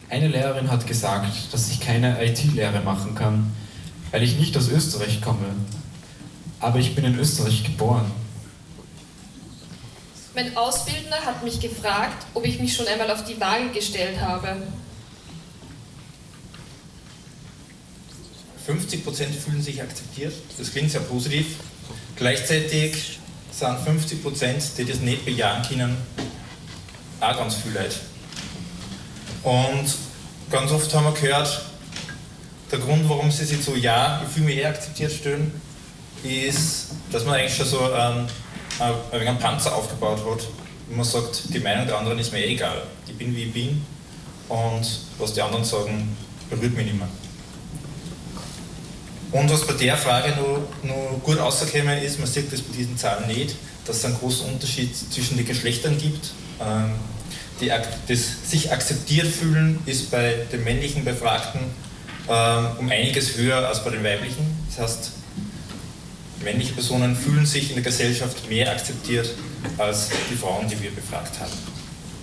Eine Lehrerin hat gesagt, dass ich keine IT-Lehre machen kann, weil ich nicht aus Österreich komme. Aber ich bin in Österreich geboren. Mein Ausbildner hat mich gefragt, ob ich mich schon einmal auf die Waage gestellt habe. 50% fühlen sich akzeptiert, das klingt sehr positiv. Gleichzeitig sind 50%, die das nicht bejahen können, auch ganz viel Leute. Und ganz oft haben wir gehört, der Grund, warum sie sich so ja, ich fühle mich akzeptiert stellen, ist, dass man eigentlich schon so einen Panzer aufgebaut hat. Und man sagt, die Meinung der anderen ist mir egal. Ich bin wie ich bin und was die anderen sagen, berührt mich nicht mehr. Und was bei der Frage noch gut rausgekommen ist, man sieht das bei diesen Zahlen nicht, dass es einen großen Unterschied zwischen den Geschlechtern gibt. Das sich akzeptiert fühlen ist bei den männlichen Befragten um einiges höher als bei den weiblichen. Das heißt, männliche Personen fühlen sich in der Gesellschaft mehr akzeptiert als die Frauen, die wir befragt haben.